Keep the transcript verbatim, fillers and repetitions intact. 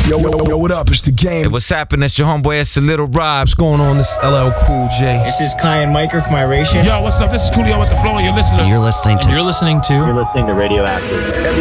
Yo, yo, yo, what up? It's the game. Hey, what's happening? It's your homeboy, it's a little Rob. What's going on? This L L Cool J. This is Kai and Micah from iRation. Yo, what's up? This is Coolio with the Flow, and you're listening. You're listening to. You're listening to. You're listening to Radioactive.